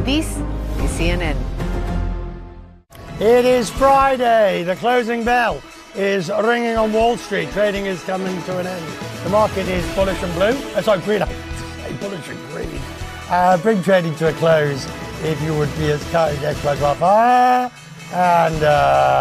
This is CNN. It is Friday. The closing bell is ringing on Wall Street. Trading is coming to an end. The market is bullish and blue. Green. I say bullish and green. Bring trading to a close if you would be as kind as close off. And